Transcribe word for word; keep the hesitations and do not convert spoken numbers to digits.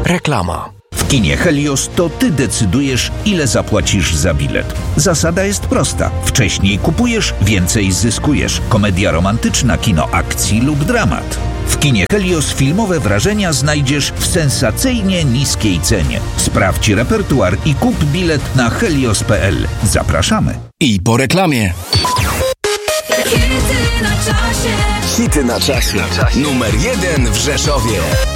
Reklama. W kinie Helios to ty decydujesz, ile zapłacisz za bilet. Zasada jest prosta. Wcześniej kupujesz, więcej zyskujesz. Komedia romantyczna, kino akcji lub dramat. W kinie Helios filmowe wrażenia znajdziesz w sensacyjnie niskiej cenie. Sprawdź repertuar i kup bilet na helios kropka p l. Zapraszamy. I po reklamie. Hity na czasie. Hity na czasie. Numer jeden w Rzeszowie.